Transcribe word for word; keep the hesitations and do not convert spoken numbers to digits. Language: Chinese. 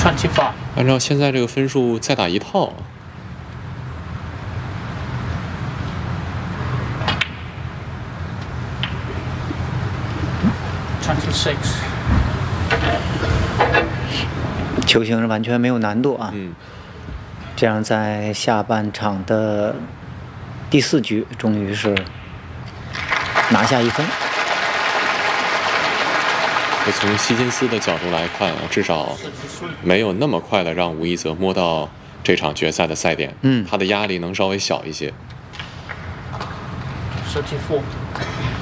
twenty-five。 按照现在这个分数，再打一套。 twenty-six。 球形是完全没有难度啊。 嗯。 这样在下半场的第四局，终于是拿下一分。 从希金斯的角度来看啊，至少没有那么快的让吴一泽摸到这场决赛的赛点， 嗯， 他的压力能稍微小一些。 thirty-four。